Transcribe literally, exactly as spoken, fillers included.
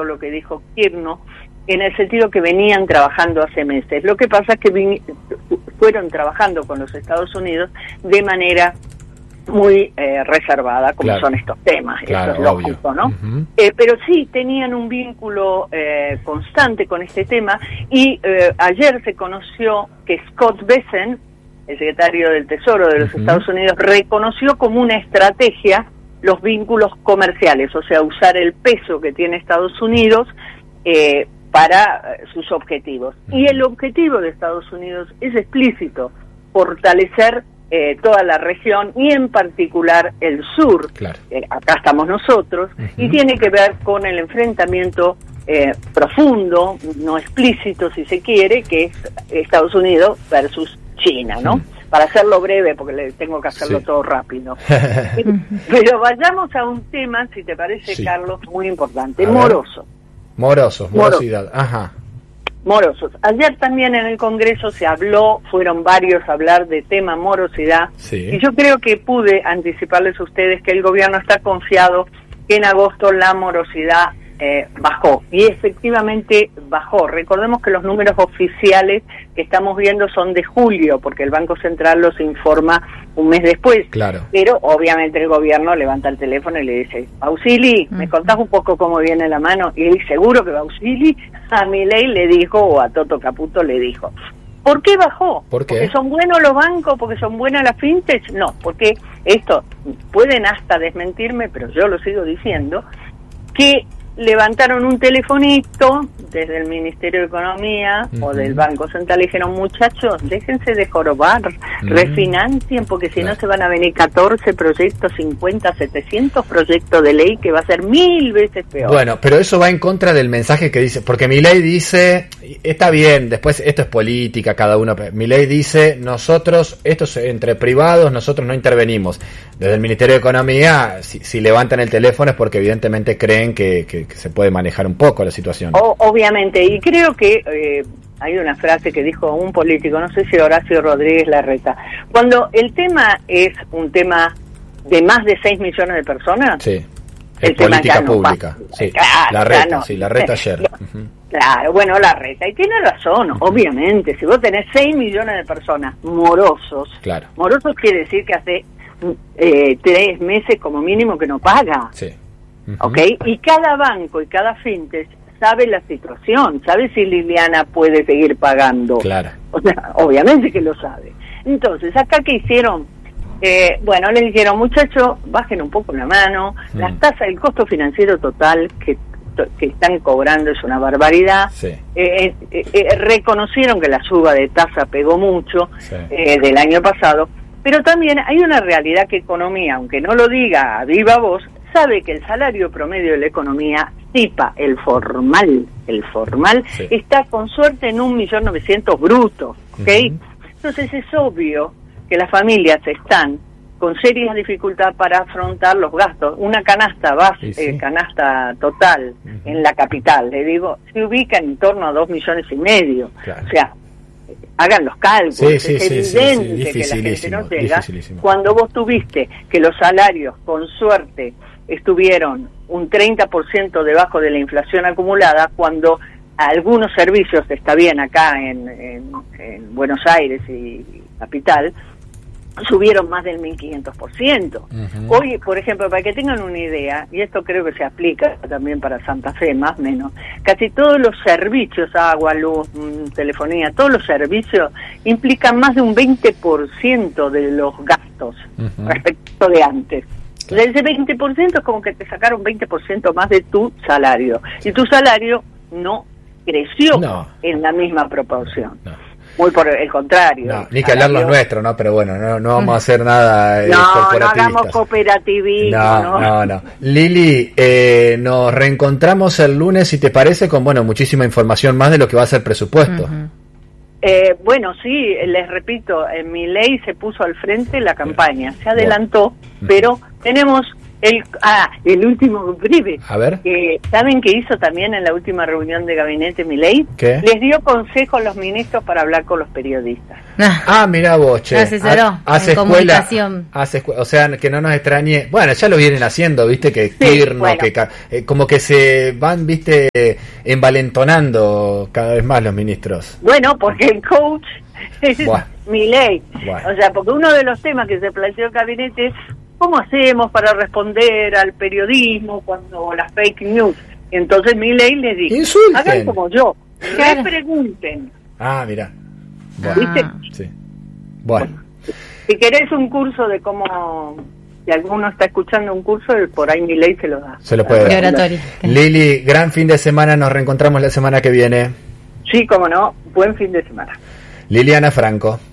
cierto lo que dijo Kirchner, en el sentido que venían trabajando hace meses. Lo que pasa es que vin- fueron trabajando con los Estados Unidos de manera muy eh, reservada, como claro. son estos temas, claro, eso es lógico, obvio. ¿no? Uh-huh. Eh, pero sí tenían un vínculo eh, constante con este tema, y eh, ayer se conoció que Scott Bessent, el secretario del Tesoro de los uh-huh. Estados Unidos, reconoció como una estrategia los vínculos comerciales, o sea, usar el peso que tiene Estados Unidos eh, para eh, sus objetivos. Uh-huh. Y el objetivo de Estados Unidos es explícito: fortalecer Eh, toda la región y en particular el sur, claro. eh, acá estamos nosotros, uh-huh. y tiene que ver con el enfrentamiento eh, profundo, no explícito si se quiere, que es Estados Unidos versus China, ¿no? Uh-huh. Para hacerlo breve, porque le tengo que hacerlo sí. todo rápido. Pero vayamos a un tema, si te parece, sí. Carlos, muy importante, moroso. Morosos, morosidad, Moro. Ajá. Morosos. Ayer también en el Congreso se habló, fueron varios a hablar de tema morosidad, sí. y yo creo que pude anticiparles a ustedes que el gobierno está confiado que en agosto la morosidad eh, bajó, y efectivamente bajó. Recordemos que los números oficiales que estamos viendo son de julio, porque el Banco Central los informa un mes después, claro. pero obviamente el gobierno levanta el teléfono y le dice: Bausili, ¿me contás un poco cómo viene la mano? Y seguro que Bausili a Milei le dijo, o a Toto Caputo le dijo. ¿Por qué bajó? ¿Por qué? ¿Porque son buenos los bancos? ¿Porque son buenas las fintechs? No, porque esto pueden hasta desmentirme, pero yo lo sigo diciendo, que levantaron un telefonito desde el Ministerio de Economía uh-huh. o del Banco Central y dijeron: muchachos, déjense de jorobar, uh-huh. refinancien, porque si claro. no se van a venir catorce proyectos, cincuenta, setecientos proyectos de ley, que va a ser mil veces peor. Bueno, pero eso va en contra del mensaje que dice, porque Milei dice, está bien, después esto es política, cada uno, Milei dice, nosotros, esto es entre privados, nosotros no intervenimos. Desde el Ministerio de Economía, si, si levantan el teléfono es porque evidentemente creen que, que, que se puede manejar un poco la situación. O, obviamente, y creo que eh, hay una frase que dijo un político, no sé si Horacio Rodríguez Larreta, cuando el tema es un tema de más de seis millones de personas, sí. Es política pública, no sí. Claro, Larreta, no. sí, Larreta ayer. Uh-huh. Claro, bueno, Larreta, y tiene razón, uh-huh. obviamente, si vos tenés seis millones de personas morosos, claro. morosos quiere decir que hace eh, tres meses como mínimo que no paga, sí. Uh-huh. ¿ok? Y cada banco y cada fintech sabe la situación, sabe si Liliana puede seguir pagando. Claro. O sea, obviamente que lo sabe. Entonces, acá que hicieron, eh, bueno, les dijeron, muchachos, bajen un poco la mano, mm. las tasas, el costo financiero total que, que están cobrando es una barbaridad. Sí. Eh, eh, eh, reconocieron que la suba de tasa pegó mucho sí. eh, del año pasado, pero también hay una realidad que economía, aunque no lo diga a viva voz, sabe que el salario promedio de la economía, C I P A, el formal, el formal, sí. está con suerte en un millón novecientos brutos, ¿ok? Uh-huh. Entonces es obvio que las familias están con serias dificultades para afrontar los gastos. Una canasta base, sí, sí. Eh, canasta total uh-huh. en la capital, le digo, se ubica en torno a dos millones y medio. Claro. O sea, hagan los cálculos, sí, sí, es sí, evidente sí, sí, que la gente no llega. Cuando vos tuviste que los salarios, con suerte, estuvieron un treinta por ciento debajo de la inflación acumulada, cuando algunos servicios, está bien acá en, en, en Buenos Aires y capital, subieron más del mil quinientos por ciento. Uh-huh. Hoy, por ejemplo, para que tengan una idea, y esto creo que se aplica también para Santa Fe, más o menos, casi todos los servicios, agua, luz, telefonía, todos los servicios implican más de un veinte por ciento de los gastos uh-huh. respecto de antes. De ese veinte por ciento es como que te sacaron veinte por ciento más de tu salario. Y tu salario no creció no. en la misma proporción. No. Muy por el contrario. No, ni que hablar los nuestros, ¿no? Pero bueno, no, no vamos a hacer nada eh, no, corporativistas. No, hagamos cooperativismo. No, no, no. no. Lili, eh, nos reencontramos el lunes, si te parece, con, bueno, muchísima información más de lo que va a ser presupuesto. Uh-huh. Eh, bueno, sí, les repito, en Milei se puso al frente la campaña, se adelantó, bueno. pero tenemos El, ah, el último breve. A ver. Eh, ¿Saben qué hizo también en la última reunión de gabinete Milei? ¿Qué? Les dio consejos a los ministros para hablar con los periodistas. Ah, mirá vos, che. Asesoró hace en escuela, comunicación. hace escu- o sea, que no nos extrañe. Bueno, ya lo vienen haciendo, viste, que Sí, Kirno, bueno. que ca- eh, como que se van, viste, envalentonando cada vez más los ministros. Bueno, porque el coach es Bueno. Milei. Bueno. O sea, porque uno de los temas que se planteó el gabinete es ¿cómo hacemos para responder al periodismo cuando las fake news? Entonces Milei les dijo, Insulten. hagan como yo, Claro. le pregunten. Ah, mirá. Bueno, ¿Viste? sí. Bueno. Si querés un curso de cómo, si alguno está escuchando un curso, por ahí Milei se lo da. Se lo puede De dar. oratoria. Lili, gran fin de semana, nos reencontramos la semana que viene. Sí, cómo no, buen fin de semana. Liliana Franco.